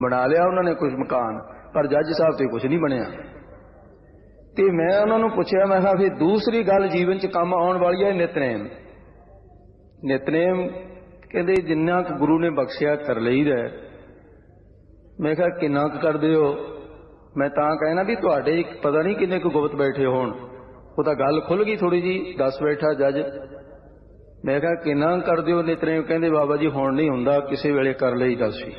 बना लिया उन्होंने कुछ मकान, पर जज साहब तो कुछ नहीं बनया। तो मैं उन्होंने पूछा, मैं कहा फिर दूसरी गल जीवन च काम आने वाली है नितनेम। नितनेम कहते जिन्ना क गुरु ने बख्शिया कर लईदा। मैं कहा किन्ना क करदे हो? मैं तां कहना भी तुहाडे पता नहीं किन्ने क गुप्त बैठे होण। वो तो गल खुल गई थोड़ी जी, दस बैठा जज। मैं कहा किन्ना करदे हो नितनेम? कहंदे बाबा जी हुण नहीं हुंदा, किसी वेले कर लईदा सी।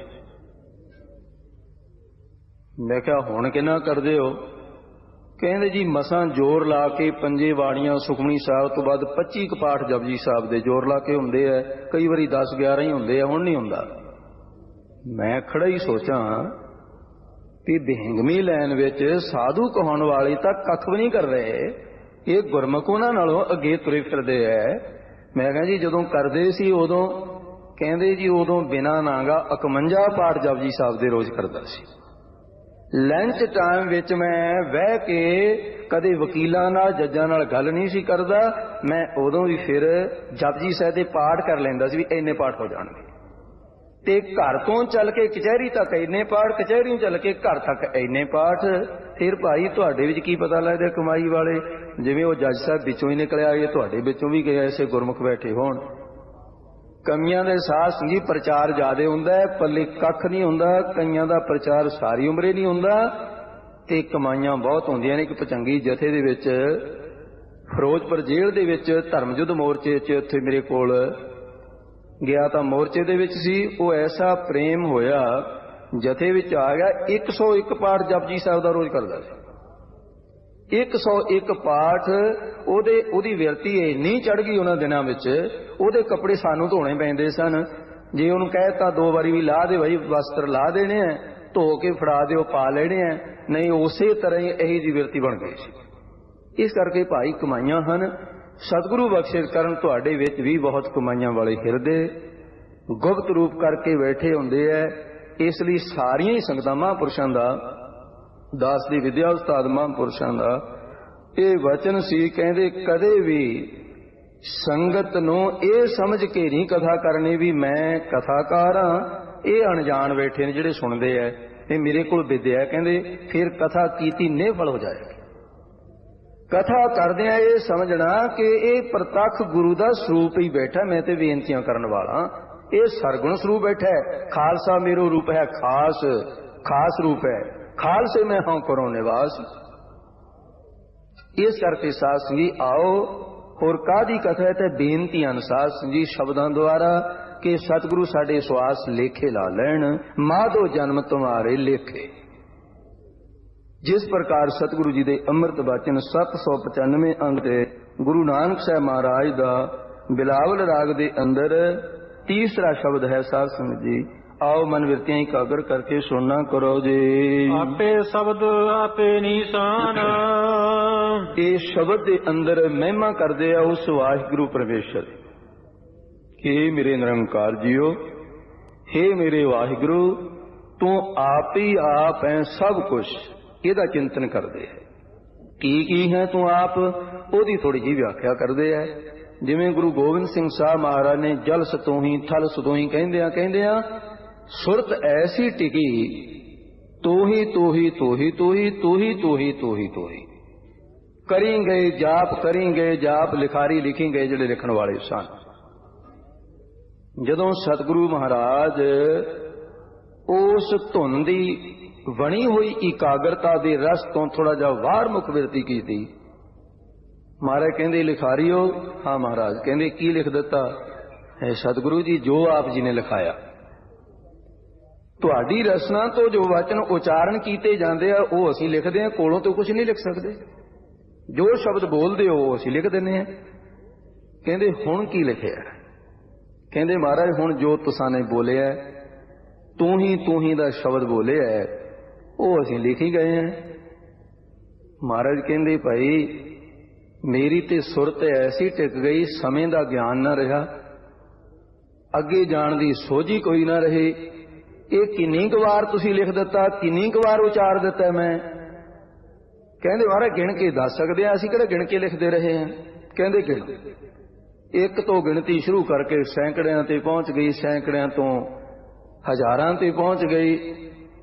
मैं कहा हुण किन्ना करदे हो? कहंदे जी मसां जोर ला के पंजे वाणियां सुखमनी साहब तो बाद 25 क पाठ जपजी साहब दे जोर ला के हुंदे है, कई वारी 10-11 ही हुंदे है, हुण नहीं हुंदा। मैं खड़ा ही सोचा कि बिहंगमी लैन विच साधु कहाउण वाले तां कख भी नहीं कर रहे, ये गुरमुख उन्हां नालों अगे तुरे फिरदे है। मैं कहा जी जदों करदे सी उदों, कहंदे जी उदों बिना नांगा 51 पाठ जपजी साहब दे रोज करदा सी। लंच टाइम विच मैं बह के कदे वकीलां नाल जज्जां नाल गल नहीं सी करदा, मैं उदों भी फिर जपजी साहिब दे पाठ कर लैंदा सी भी इन्ने पाठ हो जाणगे। ते घर तो चल के कचहरी तक इन्ने पाठ, कचहरी चल के घर तक इन्ने पाठ। फिर भाई तुहाडे विच की पता लगदा कमाई वाले, जिवें वो जज साहब विचों ही निकल आए, तुहाडे विचों भी गए ऐसे गुरमुख बैठे होण। कईयां दे साथ जी प्रचार ज्यादा हुंदा है, पल्ले कख नहीं हुंदा। कईयां दा प्रचार सारी उमरे नहीं हुंदा ते कमाइयां बहुत हुंदियां ने। एक पचंगी जथे दे विच फिरोजपुर जेल दे विच धर्म युद्ध मोर्चे च उत्थे मेरे कोल गया तां मोर्चे दे विच सी, वो ऐसा प्रेम होया जथे विच आ गया 101 पाठ जपजी साहब दा रोज करदा सी। 101 पाठ ओदी विरती इन्नी चढ़ गई उन्हां दिनां विच, ओदे कपड़े सानू धोने पैंदे सन। जे उन्होंने कहता 2 बारी भी ला दे भाई, वस्त्र ला देने हैं, धो के फड़ा दे पा लेने हैं, नहीं उसे तरह ही यही जी विरती बन गई सी। इस करके भाई कमाइयां हन, सतगुरु बख्शिश करन तुहाडे विच भी बहुत कमाइयां वाले हिरदे गुप्त रूप करके बैठे हुंदे है। इसलिए सारियां ही संगतां महापुरुषां दा, दास दी विद्या उस्ताद महापुरुषां दा ये वचन सी, कहंदे कदे भी संगत नूं ये समझ के नहीं कथा करनी भी मैं कथाकार हाँ, ये अणजान बैठे ने जिहड़े सुनदे है, ये मेरे कोल विद्या है, कहंदे फिर कथा कीती निफल हो जाएगी। कथा करदियां ये समझना कि ये प्रतख गुरु दा स्वरूप ही बैठा, मैं ते बेनतियां करन वाला, ये सरगुण स्वरूप बैठा है। खालसा मेरो रूप है खास, खास रूप है, खालसे में हाँ करो निवास। इस करके साध संगी आओ होर कादी कथा है, बेनती अनुसार संगी शब्दां द्वारा कि सतगुरु साडे श्वास लेखे ला लैण, माधो जन्म तुम्हारे लेखे। जिस प्रकार सतगुरु जी दे अमृत वचन 795 अंग ते गुरु नानक साहब महाराज दा बिलावल राग दे अंदर तीसरा शब्द है। साध संगत जी आओ मन विरतियां एकाग्र करके सुनना करो जी। आपे शब्द आपे निशान, ये शब्द दे अंदर महिमा करदे आ उस वाहिगुरु परमेश्वर कि मेरे निरंकार जियो, हे मेरे वाहिगुरु तू आप ही आप है सब कुछ, ਇਹਦਾ चिंतन करते हैं। की है तू आप, ओदी थोड़ी जी व्याख्या करते हैं। जिवें गुरु गोबिंद सिंह साहब महाराज ने जल सतोही थल सतोही कहंदियां सुरत ऐसी टिकी, तू ही तू ही तू ही तू ही तू ही तू ही तू ही तू ही करी गए जाप, करी गए जाप, लिखारी लिखी गए जिहड़े लिखण वाले सन। जदों सतगुरु महाराज उस धुन दी बनी हुई एकाग्रता दे रस तो थोड़ा जा वार मुख विरती की, महाराज कहंदे लिखारियो, हाँ महाराज, कहंदे की लिख दिता है? सतगुरु जी जो आप जी ने लिखाया, तुहाडी रसना तो जो वचन उचारण कीते जांदे आ वो असीं लिखदे आ, कोलों तो कुछ नहीं लिख सकते। जो शब्द बोलदे हो असीं लिख दिंदे आ। कहंदे हुण की लिखिआ? कहंदे महाराज हुण जो तुसां ने बोलिआ तू ही दा शब्द बोलिआ वो असीं लिखी गए हैं। महाराज कहंदे भाई मेरी ते सुरत ऐसी टिक गई, समय दा ज्ञान ना रहा, अगे जाण दी सोझी कोई ना रही। ये किन्नी क वार तुसीं लिख दिता, किन्नी क वार उचार दिता मैं? कहंदे महाराज गिण के दस सकदे आ, असीं किहड़ा गिण के लिखदे रहे हैं। कहंदे गिण, एक तो गिणती शुरू करके सैकड़ियां ते पहुंच गई, सैकड़ियां तो हजारां ते पहुंच गई।